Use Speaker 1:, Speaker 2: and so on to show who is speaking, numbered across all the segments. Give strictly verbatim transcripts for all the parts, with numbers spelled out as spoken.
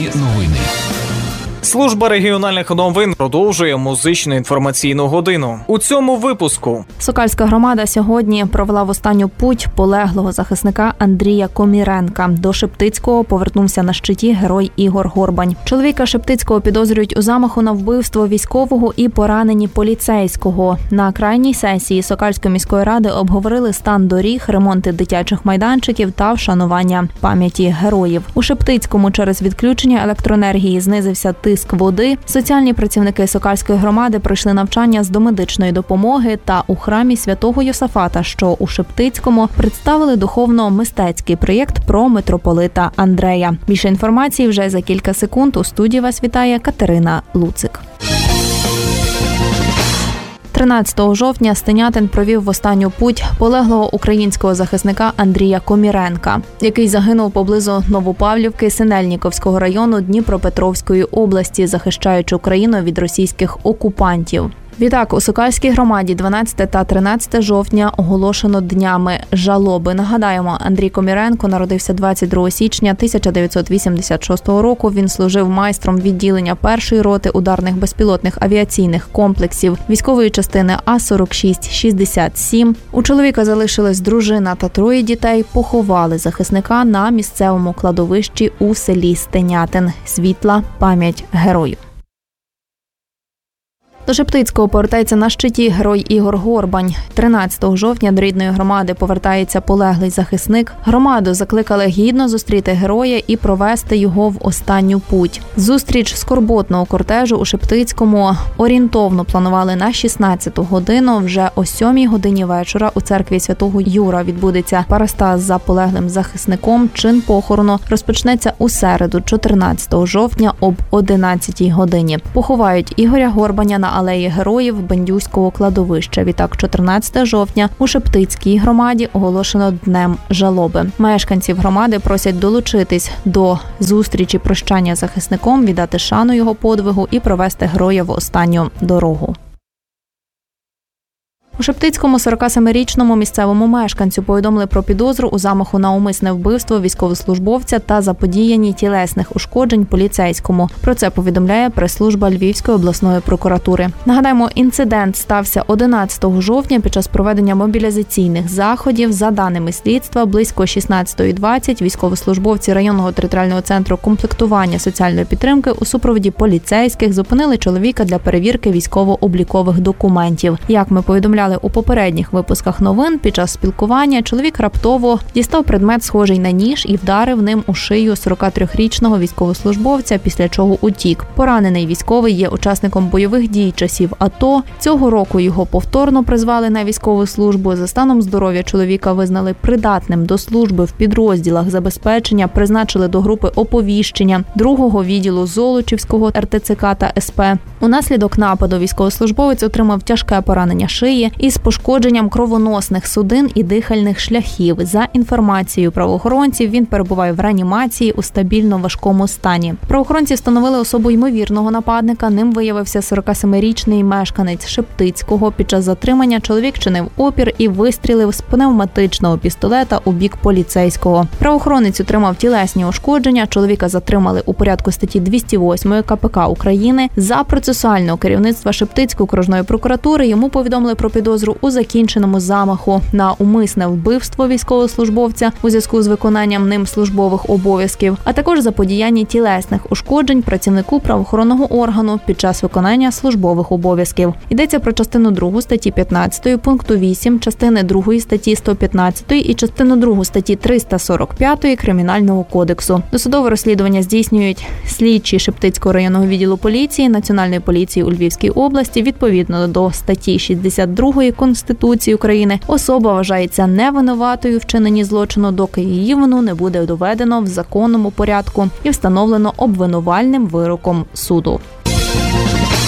Speaker 1: Регіональні новини.
Speaker 2: Служба регіональних новин продовжує музичну інформаційну годину. У цьому випуску.
Speaker 3: Сокальська громада сьогодні провела в останню путь полеглого захисника Андрія Коміренка. До Шептицького повернувся на щиті герой Ігор Горбань. Чоловіка Шептицького підозрюють у замаху на вбивство військового і пораненні поліцейського. На крайній сесії Сокальської міської ради обговорили стан доріг, ремонти дитячих майданчиків та вшанування пам'яті героїв. У Шептицькому через відключення електроенергії знизився тиск води. Соціальні працівники Сокальської громади пройшли навчання з домедичної допомоги та у храмі Святого Йосафата, що у Шептицькому, представили духовно-мистецький проєкт про митрополита Андрея. Більше інформації вже за кілька секунд. У студії вас вітає Катерина Луцик. тринадцятого жовтня Стенятин провів в останню путь полеглого українського захисника Андрія Коміренка, який загинув поблизу Новопавлівки Синельніковського району Дніпропетровської області, захищаючи Україну від російських окупантів. Відтак, у Сокальській громаді дванадцятого та тринадцятого жовтня оголошено днями жалоби. Нагадаємо, Андрій Коміренко народився двадцять другого січня тисяча дев'ятсот вісімдесят шостого року. Він служив майстром відділення першої роти ударних безпілотних авіаційних комплексів військової частини А сорок шість шістдесят сім. У чоловіка залишилась дружина та троє дітей. Поховали захисника на місцевому кладовищі у селі Стенятин. Світла пам'ять герою. До Шептицького повертається на щиті герой Ігор Горбань. тринадцятого жовтня до рідної громади повертається полеглий захисник. Громаду закликали гідно зустріти героя і провести його в останню путь. Зустріч скорботного кортежу у Шептицькому орієнтовно планували на шістнадцяту годину. Вже о сьомій годині вечора у церкві Святого Юра відбудеться парастаз за полеглим захисником. Чин похорону розпочнеться у середу, чотирнадцятого жовтня об одинадцятій годині. Поховають Ігоря Горбаня на алеї героїв Бендюського кладовища. Відтак, чотирнадцятого жовтня у Шептицькій громаді оголошено днем жалоби. Мешканців громади просять долучитись до зустрічі прощання з захисником, віддати шану його подвигу і провести героя в останню дорогу. У Шептицькому сорокасемирічному місцевому мешканцю повідомили про підозру у замаху на умисне вбивство військовослужбовця та заподіянні тілесних ушкоджень поліцейському. Про це повідомляє прес-служба Львівської обласної прокуратури. Нагадаємо, інцидент стався одинадцятого жовтня під час проведення мобілізаційних заходів. За даними слідства, близько шістнадцятої двадцять військовослужбовці районного територіального центру комплектування соціальної підтримки у супроводі поліцейських зупинили чоловіка для перевірки військово-облікових документів. Як ми повідомляли у попередніх випусках новин, під час спілкування чоловік раптово дістав предмет, схожий на ніж, і вдарив ним у шию сорокатрирічного військовослужбовця, після чого утік. Поранений військовий є учасником бойових дій часів АТО. Цього року його повторно призвали на військову службу. За станом здоров'я чоловіка визнали придатним до служби в підрозділах забезпечення, призначили до групи оповіщення другого відділу Золочівського ер те це ка та ес пе. Унаслідок нападу військовослужбовець отримав тяжке поранення шиї із пошкодженням кровоносних судин і дихальних шляхів. За інформацією правоохоронців, він перебуває в реанімації у стабільно важкому стані. Правоохоронці встановили особу ймовірного нападника. Ним виявився сорокасемирічний мешканець Шептицького. Під час затримання чоловік чинив опір і вистрілив з пневматичного пістолета у бік поліцейського. Правоохоронець отримав тілесні ушкодження. Чоловіка затримали у порядку статті двісті восьмої ка пе ка України. За процесуального керівництва Шептицької окружної прокуратури йому повідомили про підозру у закінченому замаху на умисне вбивство військовослужбовця у зв'язку з виконанням ним службових обов'язків, а також заподіяння тілесних ушкоджень працівнику правоохоронного органу під час виконання службових обов'язків. Йдеться про частину другу статті п'ятнадцятої пункту вісім, частини другої статті сто п'ятнадцятої і частину другу статті триста сорок п'ятої Кримінального кодексу. Досудове розслідування здійснюють слідчі Шептицького районного відділу поліції Національної поліції у Львівській області. Відповідно до статті шістдесят другої Конституції України особа вважається невинуватою в вчиненні злочину, доки її вину не буде доведено в законному порядку і встановлено обвинувальним вироком суду.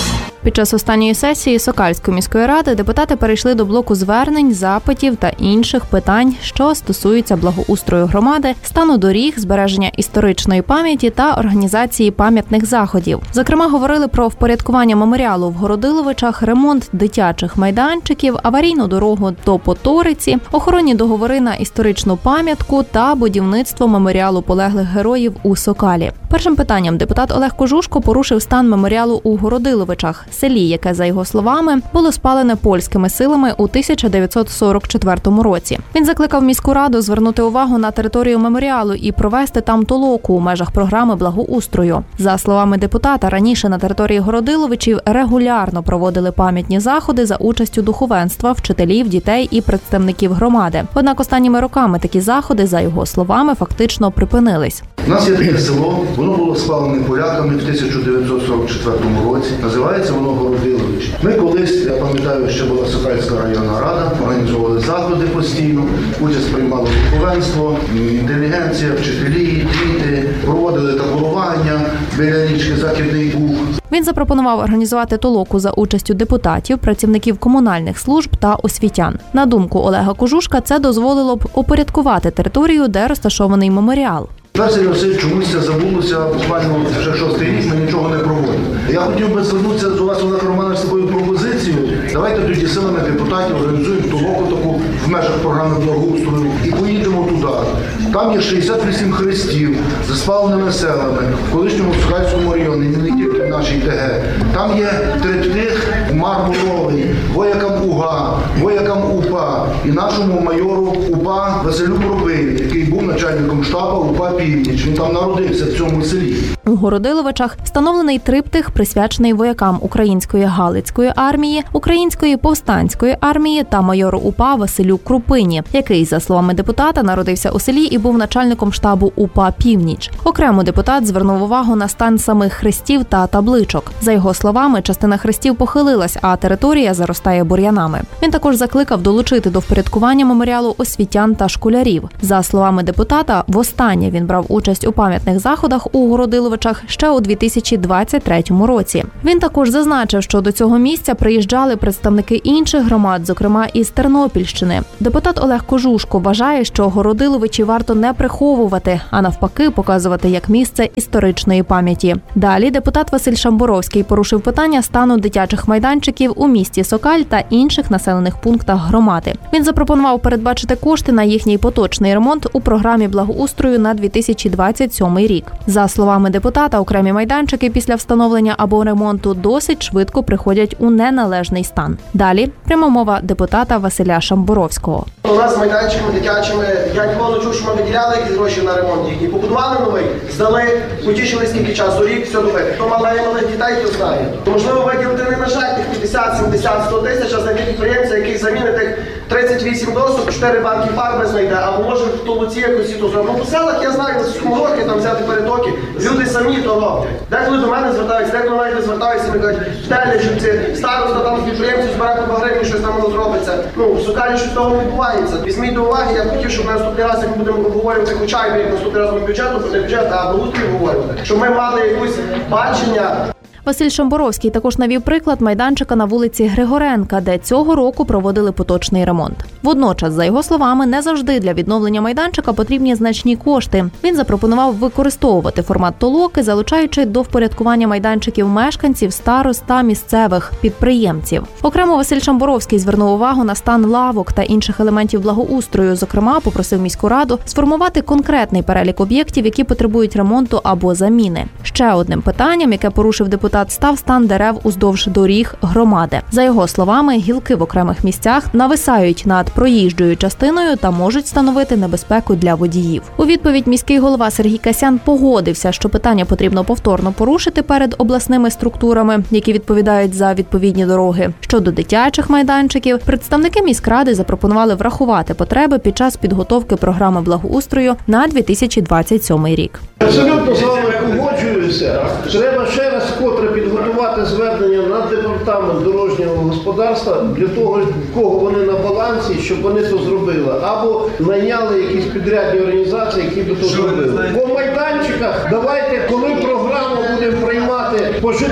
Speaker 3: Під час останньої сесії Сокальської міської ради депутати перейшли до блоку звернень, запитів та інших питань, що стосуються благоустрою громади, стану доріг, збереження історичної пам'яті та організації пам'ятних заходів. Зокрема, говорили про впорядкування меморіалу в Городиловичах, ремонт дитячих майданчиків, аварійну дорогу до Поториці, охоронні договори на історичну пам'ятку та будівництво меморіалу полеглих героїв у Сокалі. Першим питанням депутат Олег Кожушко порушив стан меморіалу у Городиловичах, селі, яке, за його словами, було спалене польськими силами у тисяча дев'ятсот сорок четвертому році. Він закликав міську раду звернути увагу на територію меморіалу і провести там толоку у межах програми благоустрою. За словами депутата, раніше на території Городиловичів регулярно проводили пам'ятні заходи за участю духовенства, вчителів, дітей і представників громади. Однак останніми роками такі заходи, за його словами, фактично припинились.
Speaker 1: У нас є таке село, воно було спалене поляками в тисяча дев'ятсот сорок четвертому році. Називається воно Городилович. Ми колись, я пам'ятаю, ще була Сокальська районна рада, організовували заходи постійно, участь приймало духовенство, інтелігенція, вчителі, діти, проводили таборування біля річки Західний Буг.
Speaker 3: Він запропонував організувати толоку за участю депутатів, працівників комунальних служб та освітян. На думку Олега Кожушка, це дозволило б упорядкувати територію, де розташований меморіал.
Speaker 1: Тепер, Сергій Васильович, чомусь це забулося, буквально вже шостий рік ми нічого не проводимо. Я хотів би звернутися до вас, Олег Романович, з такою пропозицією. Давайте тоді силами депутатів організуємо толоку таку в межах програми благоустрою і поїдемо туди. Там є шістдесят вісім хрестів за спаленими селами в колишньому Сокальському районі, не тільки в нашій ТГ. Там є триптих мармуровий, воякам УГА, воякам УПА і нашому майору УПА Василю Пробилі, який був начальником штабу УПА Північ. Він там народився в цьому селі.
Speaker 3: У Городиловичах встановлений триптих, присвячений воякам Української Галицької армії, Української повстанської армії та майору УПА Василю Крупині, який, за словами депутата, народився у селі і був начальником штабу УПА Північ. Окремо депутат звернув увагу на стан самих хрестів та табличок. За його словами, частина хрестів похилилась, а територія заростає бур'янами. Він також закликав долучити до впорядкування меморіалу освітян та школярів. За словами депутата, востаннє він брав участь у пам'ятних заходах у Городиловичах ще у дві тисячі двадцять третьому році. Він також зазначив, що до цього місця приїжджали представники інших громад, зокрема із Тернопільщини. Депутат Олег Кожушко вважає, що Городиловичі варто не приховувати, а навпаки показувати як місце історичної пам'яті. Далі депутат Василь Шамбуровський порушив питання стану дитячих майданчиків у місті Сокаль та інших населених пунктах громади. Він запропонував передбачити кошти на їхній поточний ремонт у програмі благоустрою на дві тисячі двадцять сьомий рік. За словами депутата, окремі майданчики після встановлення або ремонту досить швидко приходять у неналежний стан. Далі пряма мова депутата Василя Шамбуровського.
Speaker 4: У нас майданчиками дитячими, я ніколи не чув, що ми виділяли якісь гроші на ремонт їхні. Побудували новий, здали, потішили скільки часу, рік, все добре. Хто має малих дітей, то знає. То можливо виділити не на жаль тих п'ятдесят, сімдесят, сто тисяч, а знайти підприємця, який замінить тих тридцять вісім досок, чотири банки фарби знайде, або може в Толуці якось і то зробити. Ну, по селах я знаю, на сільському році там взяти перетоки, люди самі то роблять. Деколи до мене звертаються, деколи навіть не звертаються, ми кажуть, в Тележівці, староста там з підприємців збирає по гривні, щось там воно зробиться. Ну, в Сокалі щось того відбувається. Візьміть до уваги, я хотів, щоб на наступний раз, як ми будемо обговорювати, хоча б як наступний раз ми бюджету, не бюджет, а благоустрій обговорювати, щоб ми мали якусь бачення.
Speaker 3: Василь Шамбуровський також навів приклад майданчика на вулиці Григоренка, де цього року проводили поточний ремонт. Водночас, за його словами, не завжди для відновлення майданчика потрібні значні кошти. Він запропонував використовувати формат толоки, залучаючи до впорядкування майданчиків мешканців, старост та місцевих підприємців. Окремо Василь Шамбуровський звернув увагу на стан лавок та інших елементів благоустрою. Зокрема, попросив міську раду сформувати конкретний перелік об'єктів, які потребують ремонту або заміни. Ще одним питанням, яке порушив депутат, став стан дерев уздовж доріг громади. За його словами, гілки в окремих місцях нависають над проїжджою частиною та можуть становити небезпеку для водіїв. У відповідь міський голова Сергій Касян погодився, що питання потрібно повторно порушити перед обласними структурами, які відповідають за відповідні дороги. Щодо дитячих майданчиків, представники міськради запропонували врахувати потреби під час підготовки програми благоустрою на дві тисячі двадцять сьомий рік.
Speaker 5: Абсолютно з вами погоджуюся. Треба ще раз вкотре підготувати звернення на департамент дорожнього господарства для того, в кого вони на балансі, щоб вони то зробили. Або найняли якісь підрядні організації, які би то зробили. По майданчиках давайте, коли програму будемо приймати по житлово-комунальному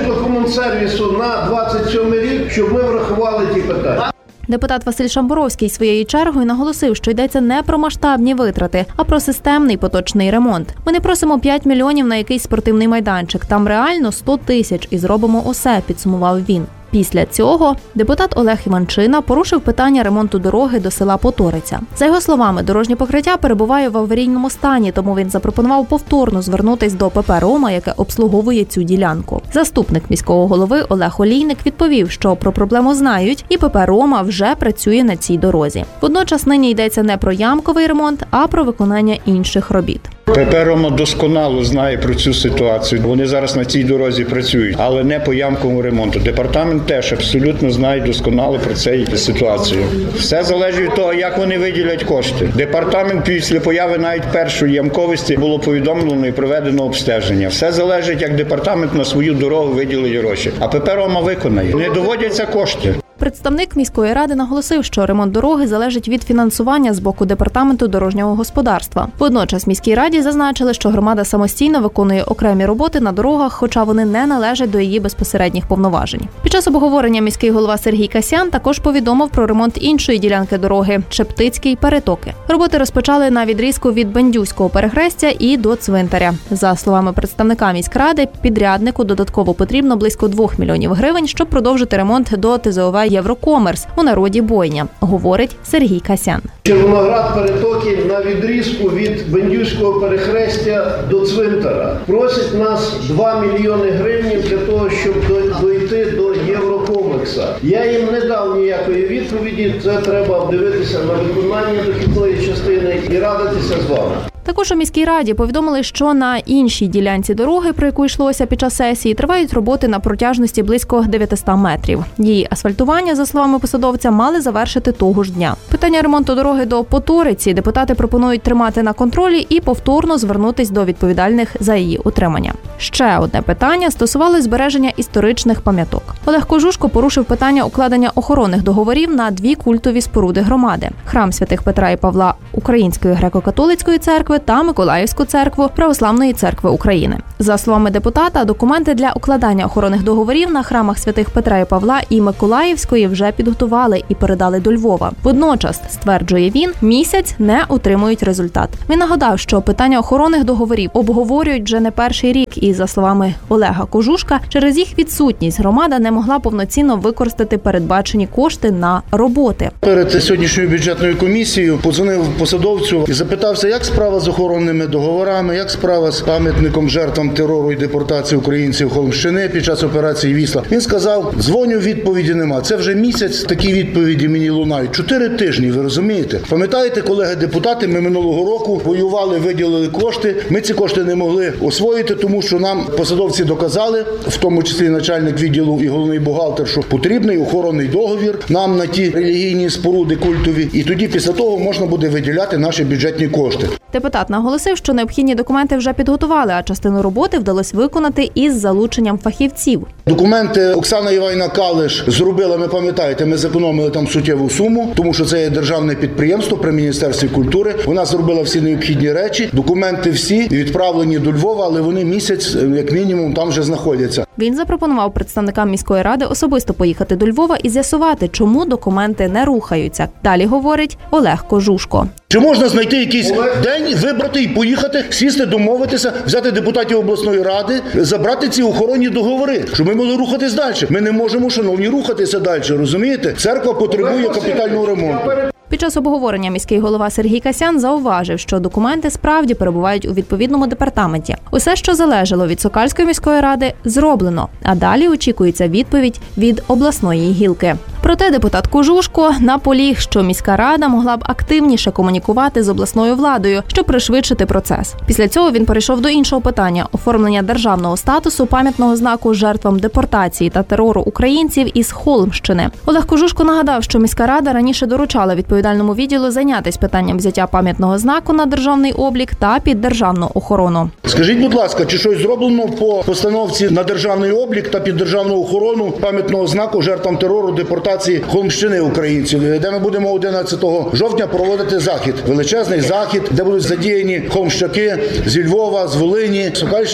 Speaker 5: ремонт-сервісу на двадцять сьомий рік, щоб ми врахували ті питання.
Speaker 3: Депутат Василь Шамбуровський своєю чергою наголосив, що йдеться не про масштабні витрати, а про системний поточний ремонт. Ми не просимо п'ять мільйонів на якийсь спортивний майданчик, там реально сто тисяч і зробимо усе, підсумував він. Після цього депутат Олег Іванчина порушив питання ремонту дороги до села Поториця. За його словами, дорожнє покриття перебуває в аварійному стані, тому він запропонував повторно звернутись до ПП «Рома», яке обслуговує цю ділянку. Заступник міського голови Олег Олійник відповів, що про проблему знають, і ПП «Рома» вже працює на цій дорозі. Водночас нині йдеться не про ямковий ремонт, а про виконання інших робіт.
Speaker 6: ПП «Рома» досконало знає про цю ситуацію. Вони зараз на цій дорозі працюють, але не по ямковому ремонту. Департамент теж абсолютно знає досконало про цю ситуацію. Все залежить від того, як вони виділять кошти. Департамент після появи навіть першої ямковості було повідомлено і проведено обстеження. Все залежить, як департамент на свою дорогу виділить гроші. А ПП «Рома» виконає. Не доводяться кошти.
Speaker 3: Представник міської ради наголосив, що ремонт дороги залежить від фінансування з боку департаменту дорожнього господарства. Водночас міській раді зазначили, що громада самостійно виконує окремі роботи на дорогах, хоча вони не належать до її безпосередніх повноважень. Під час обговорення міський голова Сергій Касян також повідомив про ремонт іншої ділянки дороги – Шептицький – Перетоки. Роботи розпочали на відрізку від Бендюського перехрестя і до цвинтаря. За словами представника міськради, підряднику додатково потрібно близько двох мільйонів гривень, щоб продовжити ремонт до ТЗОВ «Єврокомерс», у народі «Бойня», говорить Сергій Касян.
Speaker 5: Червоноград Перетоки на відрізку від Бендюського перехрестя до цвинтара. Просять нас два мільйони гривень для того, щоб дойти до Єврокомекса. Я їм не дав ніякої відповіді, це треба дивитися на виконання дохідної частини і радитися з вами.
Speaker 3: Також у міській раді повідомили, що на іншій ділянці дороги, про яку йшлося під час сесії, тривають роботи на протяжності близько дев'ятисот метрів. Її асфальтування, за словами посадовця, мали завершити того ж дня. Питання ремонту дороги до Поториці депутати пропонують тримати на контролі і повторно звернутись до відповідальних за її утримання. Ще одне питання стосувалось збереження історичних пам'яток. Олег Кожушко порушив питання укладення охоронних договорів на дві культові споруди громади – храм святих Петра і Павла Української греко-католицької церкви та Миколаївську церкву Православної церкви України. За словами депутата, документи для укладання охоронних договорів на храмах святих Петра і Павла і Миколаївської вже підготували і передали до Львова. Водночас, стверджує він, місяць не отримують результат. Він нагадав, що питання охоронних договорів обговорюють вже не перший рік і, за словами Олега Кожушка, через їх відсутність громада не могла повноцінно використати передбачені кошти на роботи.
Speaker 1: Перед сьогоднішньою бюджетною комісією подзвонив посадовцю і запитався, як справа з охоронними договорами, як справа з пам'ятником жертвам терору і депортації українців Холмщини під час операції «Вісла». Він сказав, дзвоню, відповіді нема. Це вже місяць такі відповіді мені лунають. Чотири тижні, ви розумієте? Пам'ятаєте, колеги-депутати, ми минулого року воювали, виділили кошти. Ми ці кошти не могли освоїти, тому що нам посадовці доказали, в тому числі начальник відділу і головний бухгалтер, що потрібний охоронний договір нам на ті релігійні споруди культові. І тоді після того можна буде виділяти наші бюджетні кошти.
Speaker 3: Депутат наголосив, що необхідні документи вже підготували, а частину роботи вдалося виконати із залученням фахівців.
Speaker 1: Документи Оксана Іванівна Калиш зробила, ми пам'ятаєте, ми зекономили там суттєву суму, тому що це є державне підприємство при Міністерстві культури. Вона зробила всі необхідні речі. Документи всі відправлені до Львова, але вони місяць, як мінімум, там вже знаходяться.
Speaker 3: Він запропонував представникам міської ради особисто поїхати до Львова і з'ясувати, чому документи не рухаються. Далі говорить Олег Кожушко.
Speaker 1: Чи можна знайти якийсь день, вибрати і поїхати, сісти, домовитися, взяти депутатів обласної ради, забрати ці охоронні договори, щоб ми могли рухатись далі? Ми не можемо, шановні, рухатися далі, розумієте? Церква потребує капітального ремонту.
Speaker 3: Під час обговорення міський голова Сергій Касян зауважив, що документи справді перебувають у відповідному департаменті. Усе, що залежало від Сокальської міської ради, зроблено, а далі очікується відповідь від обласної гілки. Проте депутат Кожушко наполіг, що міська рада могла б активніше комунікувати з обласною владою, щоб пришвидшити процес. Після цього він перейшов до іншого питання – оформлення державного статусу пам'ятного знаку жертвам депортації та терору українців із Холмщини. Олег Кожушко нагадав, що міська рада раніше доручала відповідальному відділу зайнятися питанням взяття пам'ятного знаку на державний облік та під державну охорону.
Speaker 1: Скажіть, будь ласка, чи щось зроблено по постановці на державний облік та під державну охорону пам'ятного знаку жертвам терору, депортації Холмщини українців, де ми будемо одинадцятого жовтня проводити захід, величезний захід, де будуть задіяні холмщаки з Львова, з Волині, Сокальщини.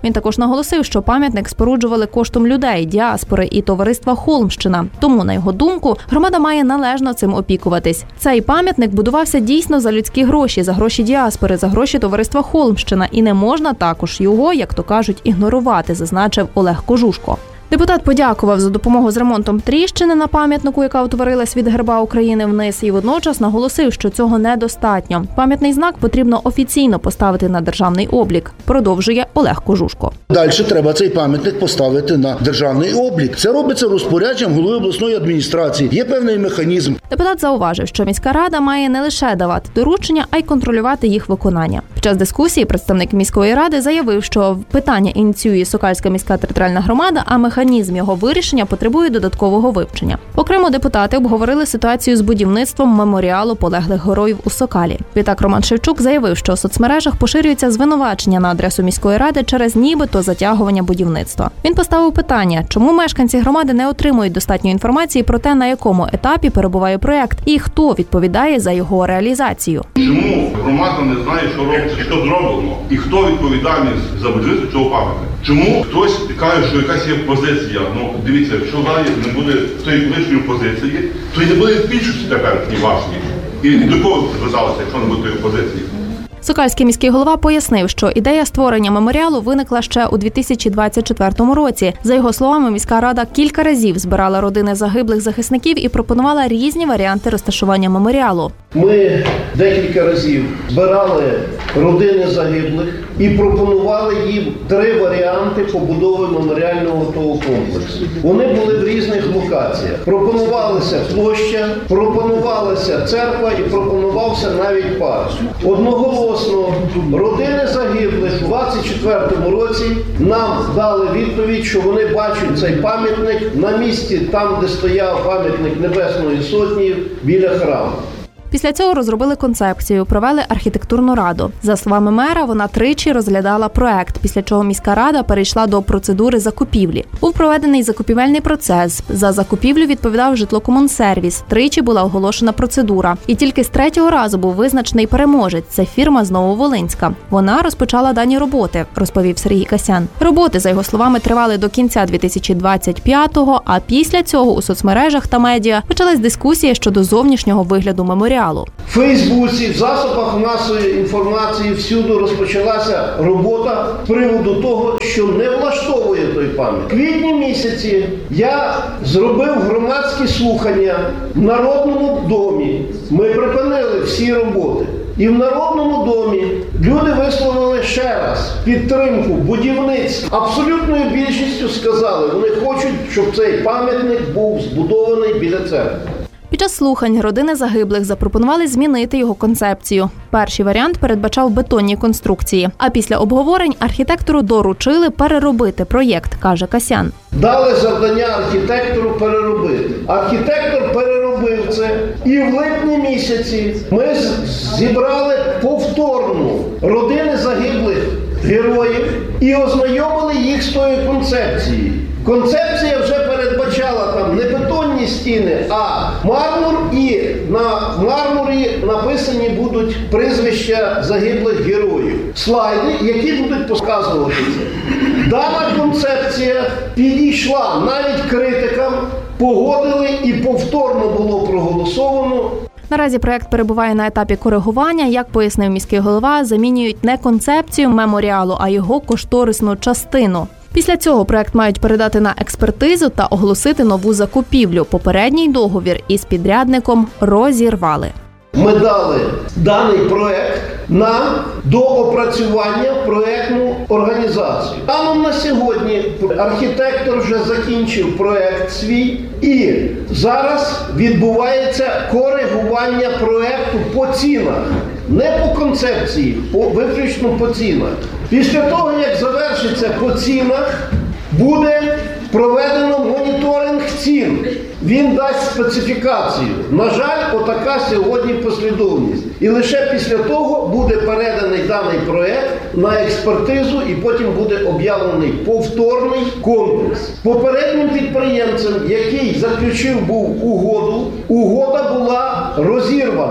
Speaker 3: Він також наголосив, що пам'ятник споруджували коштом людей, діаспори і товариства Холмщина. Тому, на його думку, громада має належно цим опікуватись. Цей пам'ятник будувався дійсно за людські гроші, за гроші діаспори, за гроші товариства Холмщина. І не можна також його, як то кажуть, ігнорувати, зазначив Олег Кожушко. Депутат подякував за допомогу з ремонтом тріщини на пам'ятнику, яка утворилась від герба України вниз, і водночас наголосив, що цього недостатньо. Пам'ятний знак потрібно офіційно поставити на державний облік, продовжує Олег Кожушко.
Speaker 1: Далі треба цей пам'ятник поставити на державний облік. Це робиться розпорядженням голови обласної адміністрації. Є певний механізм.
Speaker 3: Депутат зауважив, що міська рада має не лише давати доручення, а й контролювати їх виконання. Під час дискусії представник міської ради заявив, що питання ініціює Сокальська міська територіальна громада, а механізм його вирішення потребує додаткового вивчення. Окремо депутати обговорили ситуацію з будівництвом меморіалу полеглих героїв у Сокалі. Відтак Роман Шевчук заявив, що у соцмережах поширюються звинувачення на адресу міської ради через нібито затягування будівництва. Він поставив питання, чому мешканці громади не отримують достатньо інформації про те, на якому етапі перебуває проєкт і хто відповідає за його реалізацію.
Speaker 7: Чому громада не знає, що робиться, що зроблено, і хто відповідальний за будівництво цього пам'ятника? Чому хтось каже, що якась є позиція? Ну, дивіться, якщо далі не буде тої колишньої позиції, то й не буде більшості тепер і вашої. І до кого зверталися, якщо не буде тої позиції?
Speaker 3: Сокальський міський голова пояснив, що ідея створення меморіалу виникла ще у дві тисячі двадцять четвертому році. За його словами, міська рада кілька разів збирала родини загиблих захисників і пропонувала різні варіанти розташування меморіалу.
Speaker 5: Ми декілька разів збирали родини загиблих і пропонували їм три варіанти побудови меморіального того комплексу. Вони були в різних локаціях. Пропонувалася площа, пропонувалася церква і пропонувався навіть парк. Одноголосно родини загиблих у двадцять четвертому році нам дали відповідь, що вони бачать цей пам'ятник на місці, там, де стояв пам'ятник Небесної Сотні біля храму.
Speaker 3: Після цього розробили концепцію, провели архітектурну раду. За словами мера, вона тричі розглядала проект, після чого міська рада перейшла до процедури закупівлі. Був проведений закупівельний процес. За закупівлю відповідав житлокомунсервіс. Тричі була оголошена процедура. І тільки з третього разу був визначений переможець. Це фірма з Нововолинська. Вона розпочала дані роботи, розповів Сергій Касян. Роботи, за його словами, тривали до кінця дві тисячі двадцять п'ятого, а після цього у соцмережах та медіа почалась дискусія щодо зовнішнього вигляду меморіалу.
Speaker 5: В Фейсбуці, в засобах масової інформації всюди розпочалася робота з приводу того, що не влаштовує той пам'ятник. В квітні місяці я зробив громадські слухання в Народному домі. Ми припинили всі роботи. І в Народному домі люди висловили ще раз підтримку будівництва. Абсолютною більшістю сказали, вони хочуть, щоб цей пам'ятник був збудований біля церкви.
Speaker 3: Під час слухань родини загиблих запропонували змінити його концепцію. Перший варіант передбачав бетонні конструкції, а після обговорень архітектору доручили переробити проєкт, каже Касян.
Speaker 5: Дали завдання архітектору переробити. Архітектор переробив це, і в липні місяці ми зібрали повторно родини загиблих героїв і ознайомили їх з тою концепцією. Концепція вже передбачала там не бетонні стіни, а мармур, і на мармурі написані будуть прізвища загиблих героїв. Слайди, які будуть показувати це. Дана концепція підійшла навіть критикам, погодили і повторно було проголосовано.
Speaker 3: Наразі проект перебуває на етапі коригування. Як пояснив міський голова, замінюють не концепцію меморіалу, а його кошторисну частину. Після цього проект мають передати на експертизу та оголосити нову закупівлю. Попередній договір із підрядником розірвали.
Speaker 5: Ми дали даний проект на доопрацювання в проектну організацію. Станом на сьогодні архітектор вже закінчив проект свій, і зараз відбувається коригування проекту по цінах. Не по концепції, по, виключно по цінах. Після того, як завершиться по цінах, буде проведено моніторинг цін. Він дасть специфікацію. На жаль, отака сьогодні послідовність. І лише після того буде переданий даний проект на експертизу, і потім буде об'явлений повторний конкурс. Попереднім підприємцем, який заключив був угоду, угода була розірвана.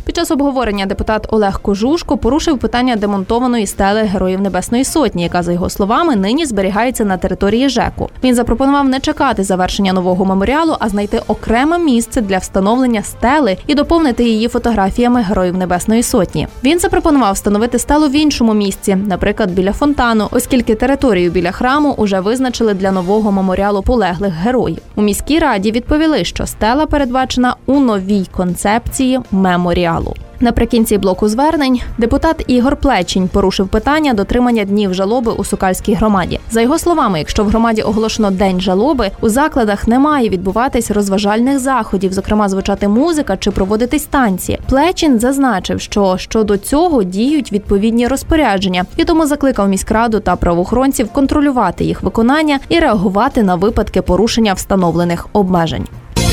Speaker 3: Під час обговорення депутат Олег Кожушко порушив питання демонтованої стели Героїв Небесної Сотні, яка, за його словами, нині зберігається на території ЖЕКу. Він запропонував не чекати завершення нового меморіалу, а знайти окреме місце для встановлення стели і доповнити її фотографіями Героїв Небесної Сотні. Він запропонував встановити стелу в іншому місці, наприклад, біля фонтану, оскільки територію біля храму уже визначили для нового меморіалу полеглих героїв. У міській раді відповіли, що стела передбачена у новій концепції меморіалу. Наприкінці блоку звернень депутат Ігор Плечінь порушив питання дотримання днів жалоби у Сокальській громаді. За його словами, якщо в громаді оголошено День жалоби, у закладах не має відбуватись розважальних заходів, зокрема звучати музика чи проводитись танці. Плечінь зазначив, що щодо цього діють відповідні розпорядження, і тому закликав міськраду та правоохоронців контролювати їх виконання і реагувати на випадки порушення встановлених обмежень.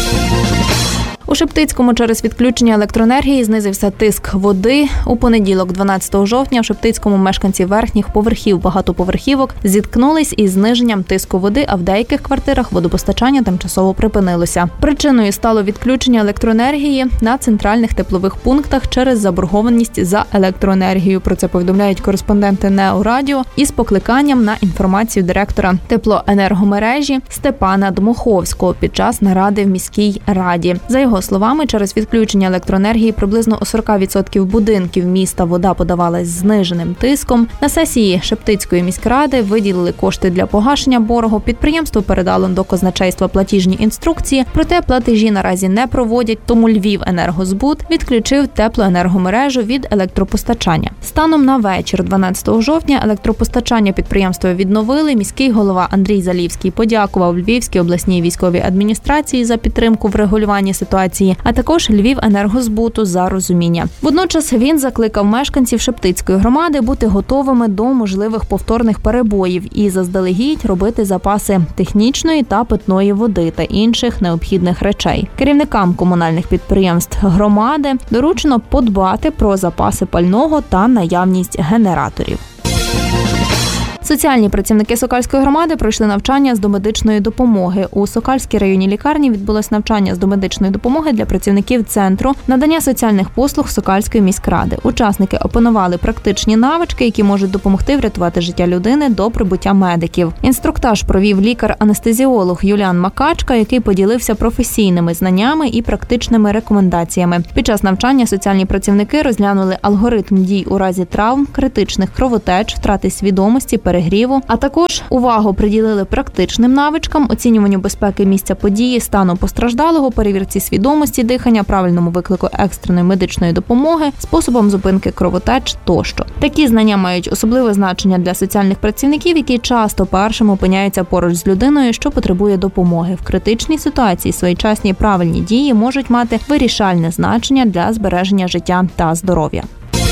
Speaker 3: У Шептицькому через відключення електроенергії знизився тиск води. У понеділок, дванадцятого жовтня, в Шептицькому мешканці верхніх поверхів багатоповерхівок зіткнулись із зниженням тиску води, а в деяких квартирах водопостачання тимчасово припинилося. Причиною стало відключення електроенергії на центральних теплових пунктах через заборгованість за електроенергію. Про це повідомляють кореспонденти НЕО Радіо із покликанням на інформацію директора теплоенергомережі Степана Дмуховського під час наради в міській раді. За його словами, через відключення електроенергії приблизно у сорок відсотків будинків міста вода подавалась з зниженим тиском. На сесії Шептицької міськради виділили кошти для погашення боргу. Підприємство передало до казначейства платіжні інструкції, проте платежі наразі не проводять, тому Львівенергозбут відключив теплоенергомережу від електропостачання. Станом на вечір дванадцятого жовтня електропостачання підприємства відновили. Міський голова Андрій Залівський подякував Львівській обласній військовій адміністрації за підтримку в регулюванні ситуації, а також Львівенергозбуту за розуміння. Водночас він закликав мешканців Шептицької громади бути готовими до можливих повторних перебоїв і заздалегідь робити запаси технічної та питної води та інших необхідних речей. Керівникам комунальних підприємств громади доручено подбати про запаси пального та наявність генераторів. Соціальні працівники Сокальської громади пройшли навчання з домедичної допомоги. У Сокальській районній лікарні відбулось навчання з домедичної допомоги для працівників Центру надання соціальних послуг Сокальської міськради. Учасники опанували практичні навички, які можуть допомогти врятувати життя людини до прибуття медиків. Інструктаж провів лікар-анестезіолог Юліан Макачка, який поділився професійними знаннями і практичними рекомендаціями. Під час навчання соціальні працівники розглянули алгоритм дій у разі травм, критичних кровотеч, втрати свідомості, перегріву, а також увагу приділили практичним навичкам, оцінюванню безпеки місця події, стану постраждалого, перевірці свідомості, дихання, правильному виклику екстреної медичної допомоги, способом зупинки кровотеч тощо. Такі знання мають особливе значення для соціальних працівників, які часто першим опиняються поруч з людиною, що потребує допомоги. В критичній ситуації своєчасні правильні дії можуть мати вирішальне значення для збереження життя та здоров'я.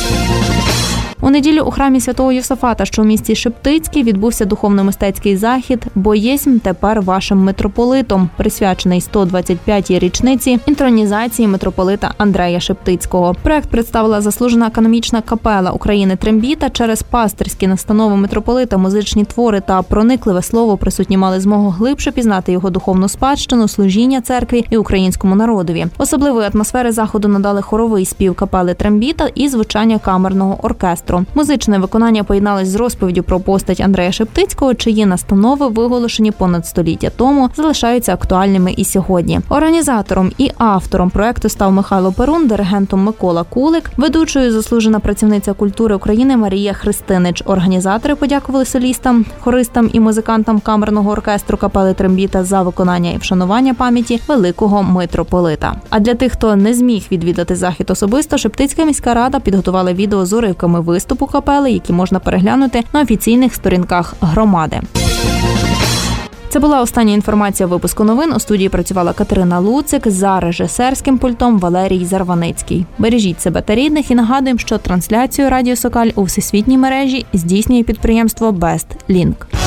Speaker 3: У неділю у храмі Святого Йосафата, що у місті Шептицький, відбувся духовно-мистецький захід «Бо єсмь тепер вашим митрополитом», присвячений сто двадцять п'ятій річниці інтронізації митрополита Андрея Шептицького. Проект представила заслужена канонічна капела України «Трембіта». Через пастирські настанови митрополита, музичні твори та проникливе слово присутні мали змогу глибше пізнати його духовну спадщину, служіння церкві і українському народові. Особливої атмосфери заходу надали хоровий спів капели «Трембіта» і звучання камерного оркестру. Музичне виконання поєдналось з розповіддю про постать Андрея Шептицького, чиї настанови, виголошені понад століття тому, залишаються актуальними і сьогодні. Організатором і автором проекту став Михайло Перун, диригентом Микола Кулик, ведучою заслужена працівниця культури України Марія Христинич. Організатори подякували солістам, хористам і музикантам камерного оркестру капели «Трембіта» за виконання і вшанування пам'яті великого митрополита. А для тих, хто не зміг відвідати захід особисто, Шептицька міська рада підготувала відео з уривками виступу капели, які можна переглянути на офіційних сторінках громади. Це була остання інформація випуску новин. У студії працювала Катерина Луцик, за режисерським пультом Валерій Зарваницький. Бережіть себе та рідних і нагадуємо, що трансляцію Радіо Сокаль у всесвітній мережі здійснює підприємство Best Link.